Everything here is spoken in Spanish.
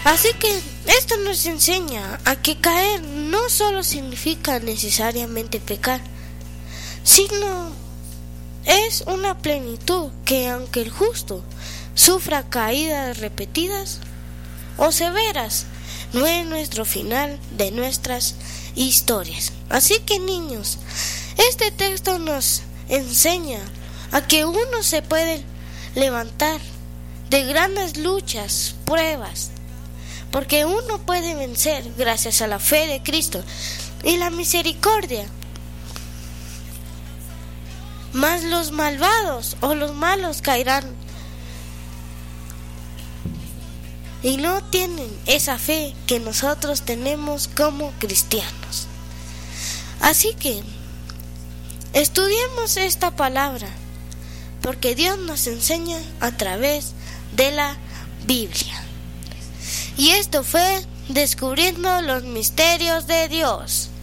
Así que esto nos enseña a que caer no solo significa necesariamente pecar, sino es una plenitud que aunque el justo sufra caídas repetidas o severas, no es nuestro final de nuestras historias. Así que niños, este texto nos enseña a que uno se puede levantar de grandes luchas, pruebas, porque uno puede vencer gracias a la fe de Cristo y la misericordia. Mas los malvados o los malos caerán y no tienen esa fe que nosotros tenemos como cristianos. Así que estudiemos esta palabra, porque Dios nos enseña a través de la Biblia. Y esto fue Descubriendo los Misterios de Dios.